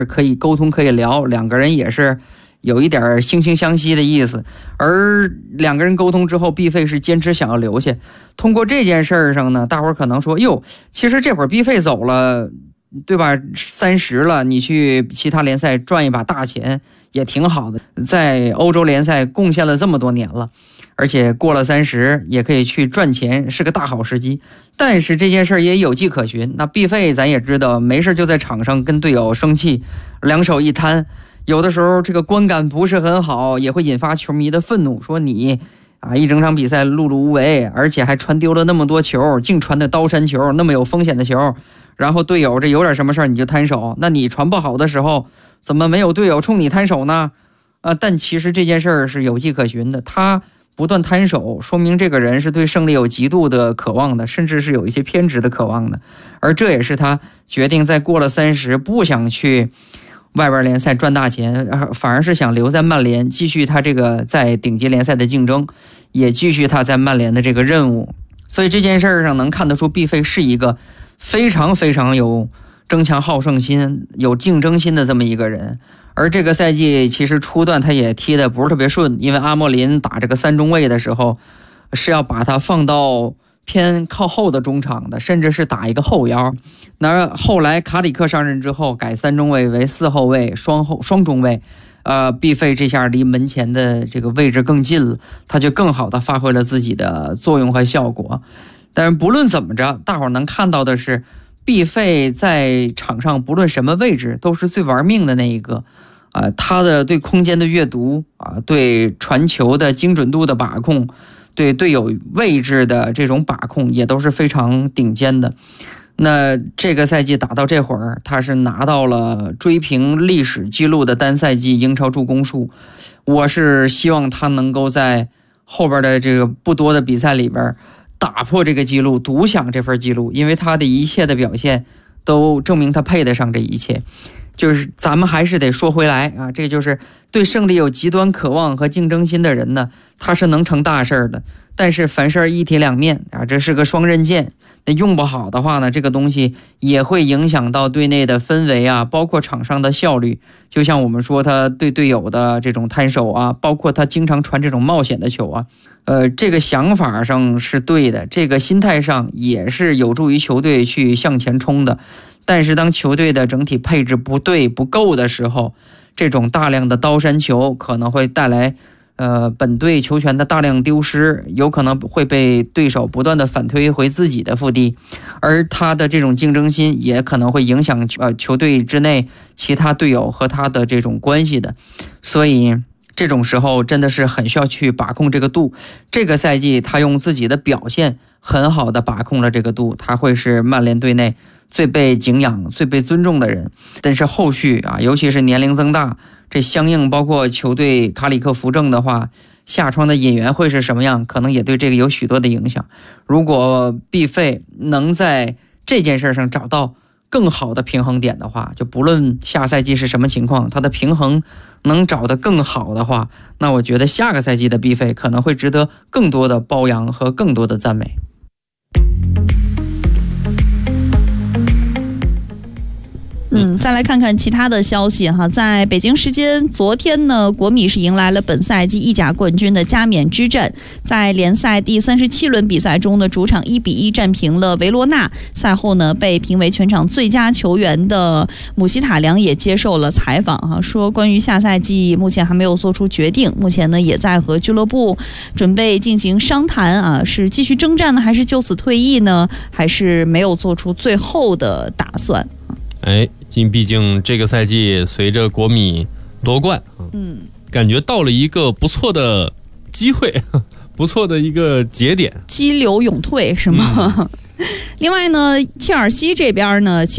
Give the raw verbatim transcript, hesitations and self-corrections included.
可以沟通可以聊，两个人也是有一点惺惺相惜的意思。而两个人沟通之后，毕费是坚持想要留下。通过这件事儿上呢，大伙儿可能说，哟，其实这会儿毕费走了，对吧？三十了，你去其他联赛赚一把大钱也挺好的，在欧洲联赛贡献了这么多年了，而且过了三十也可以去赚钱，是个大好时机。但是这件事儿也有迹可循，那毕费咱也知道，没事就在场上跟队友生气，两手一摊，有的时候这个观感不是很好，也会引发球迷的愤怒，说你啊一整场比赛碌碌无为，而且还传丢了那么多球，净传的刀山球，那么有风险的球，然后队友这有点什么事儿你就摊手，那你传不好的时候怎么没有队友冲你摊手呢？啊，但其实这件事儿是有迹可循的，他不断摊手，说明这个人是对胜利有极度的渴望的，甚至是有一些偏执的渴望的。而这也是他决定在过了三十不想去外边联赛赚大钱，反而是想留在曼联，继续他这个在顶级联赛的竞争，也继续他在曼联的这个任务。所以这件事上能看得出毕费是一个非常非常有争强好胜心、有竞争心的这么一个人。而这个赛季其实初段他也踢得不是特别顺，因为阿莫林打这个三中卫的时候是要把他放到偏靠后的中场的，甚至是打一个后腰。那后来卡里克上任之后改三中卫为四后卫双后双中卫，呃，毕费这下离门前的这个位置更近了，他就更好的发挥了自己的作用和效果。但是不论怎么着，大伙儿能看到的是毕费在场上不论什么位置都是最玩命的那一个。呃，他的对空间的阅读啊，对传球的精准度的把控，对队友位置的这种把控也都是非常顶尖的。那这个赛季打到这会儿，他是拿到了追平历史记录的单赛季英超助攻数。我是希望他能够在后边的这个不多的比赛里边打破这个记录，独享这份记录，因为他的一切的表现都证明他配得上这一切。就是咱们还是得说回来啊，这就是对胜利有极端渴望和竞争心的人呢，他是能成大事的。但是凡事一体两面啊，这是个双刃剑。那用不好的话呢，这个东西也会影响到队内的氛围啊，包括场上的效率。就像我们说他对队友的这种摊手啊，包括他经常传这种冒险的球啊，呃，这个想法上是对的，这个心态上也是有助于球队去向前冲的。但是当球队的整体配置不对不够的时候，这种大量的刀山球可能会带来呃本队球权的大量丢失，有可能会被对手不断的反推回自己的腹地，而他的这种竞争心也可能会影响呃球队之内其他队友和他的这种关系的。所以这种时候真的是很需要去把控这个度。这个赛季他用自己的表现很好的把控了这个度，他会是曼联队内最被敬仰最被尊重的人。但是后续啊，尤其是年龄增大，这相应包括球队卡里克扶正的话，下窗的引援会是什么样，可能也对这个有许多的影响。如果毕费能在这件事上找到更好的平衡点的话，就不论下赛季是什么情况，他的平衡能找得更好的话，那我觉得下个赛季的毕费可能会值得更多的褒扬和更多的赞美。 嗯，再来看看其他的消息哈，在北京时间昨天呢，国米是迎来了本赛季意甲冠军的加冕之战。在联赛第三十七轮比赛中的主场一比一战平了维罗纳。赛后呢，被评为全场最佳球员的姆希塔良也接受了采访哈，说关于下赛季目前还没有做出决定，目前呢也在和俱乐部准备进行商谈啊，是继续征战呢，还是就此退役呢？还是没有做出最后的打算。 哎，毕竟这个赛季随着国米夺冠，嗯，感觉到了一个不错的机会，不错的一个节点， 激流勇退是吗？嗯、另外呢，切尔西这边呢，其